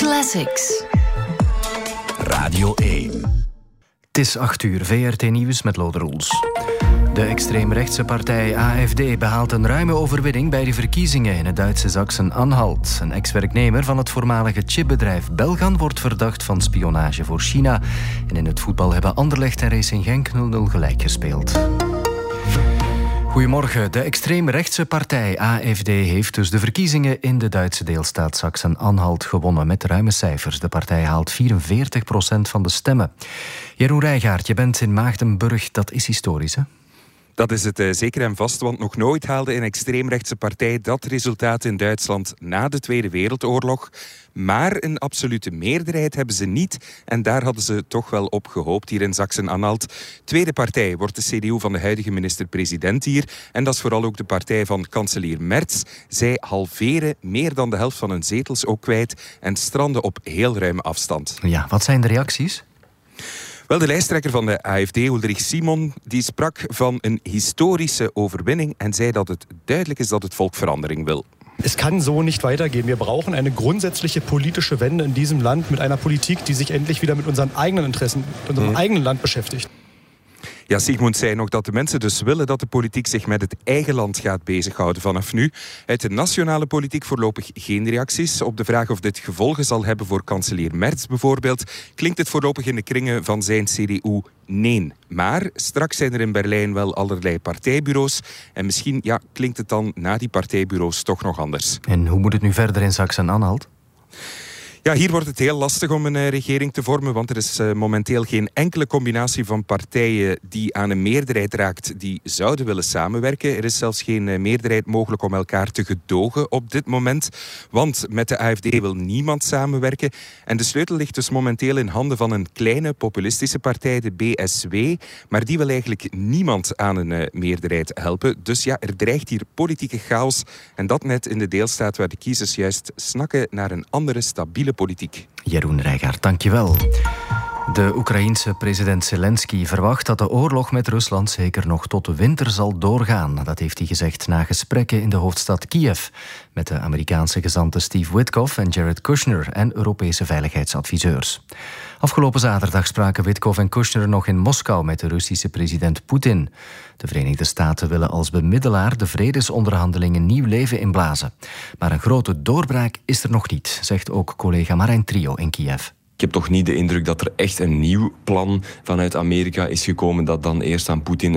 Classics. Radio 1. Het is 8:00, VRT Nieuws met Lode Roels. De extreemrechtse partij AfD behaalt een ruime overwinning bij de verkiezingen in het Duitse Sachsen-Anhalt. Een ex-werknemer van het voormalige chipbedrijf Belgan wordt verdacht van spionage voor China. En in het voetbal hebben Anderlecht en Racing Genk 0-0 gelijk gespeeld. Goedemorgen. De extreemrechtse partij AfD heeft dus de verkiezingen in de Duitse deelstaat Sachsen-Anhalt gewonnen met ruime cijfers. De partij haalt 44% van de stemmen. Jeroen Rijgaard, je bent in Maagdenburg. Dat is historisch, hè? Dat is het zeker en vast, want nog nooit haalde een extreemrechtse partij dat resultaat in Duitsland na de Tweede Wereldoorlog. Maar een absolute meerderheid hebben ze niet en daar hadden ze toch wel op gehoopt hier in Sachsen-Anhalt. Tweede partij wordt de CDU van de huidige minister-president hier en dat is vooral ook de partij van kanselier Merz. Zij halveren meer dan de helft van hun zetels ook kwijt en stranden op heel ruime afstand. Ja, wat zijn de reacties? Wel, de lijsttrekker van de AfD, Ulrich Simon, die sprak van een historische overwinning en zei dat het duidelijk is dat het volk verandering wil. Es kann so nicht weitergehen. Wir brauchen eine grundsätzliche politische Wende in diesem Land mit einer Politik die sich endlich wieder mit unseren eigenen Interessen, mit unserem eigenen Land beschäftigt. Ja, Sigmund zei nog dat de mensen dus willen dat de politiek zich met het eigen land gaat bezighouden vanaf nu. Uit de nationale politiek voorlopig geen reacties. Op de vraag of dit gevolgen zal hebben voor kanselier Merz bijvoorbeeld, klinkt het voorlopig in de kringen van zijn CDU nee. Maar straks zijn er in Berlijn wel allerlei partijbureaus. En misschien klinkt het dan na die partijbureaus toch nog anders. En hoe moet het nu verder in Sachsen-Anhalt? Ja, hier wordt het heel lastig om een regering te vormen, want er is momenteel geen enkele combinatie van partijen die aan een meerderheid raakt die zouden willen samenwerken. Er is zelfs geen meerderheid mogelijk om elkaar te gedogen op dit moment, want met de AfD wil niemand samenwerken. En de sleutel ligt dus momenteel in handen van een kleine populistische partij, de BSW, maar die wil eigenlijk niemand aan een meerderheid helpen. Dus ja, er dreigt hier politieke chaos en dat net in de deelstaat waar de kiezers juist snakken naar een andere stabiele politiek. Jeroen Rijgaard, dankjewel. De Oekraïense president Zelensky verwacht dat de oorlog met Rusland zeker nog tot de winter zal doorgaan. Dat heeft hij gezegd na gesprekken in de hoofdstad Kiev met de Amerikaanse gezanten Steve Witkoff en Jared Kushner en Europese veiligheidsadviseurs. Afgelopen zaterdag spraken Witkoff en Kushner nog in Moskou met de Russische president Poetin. De Verenigde Staten willen als bemiddelaar de vredesonderhandelingen nieuw leven inblazen. Maar een grote doorbraak is er nog niet, zegt ook collega Marijn Trio in Kiev. Ik heb toch niet de indruk dat er echt een nieuw plan vanuit Amerika is gekomen dat dan eerst aan Poetin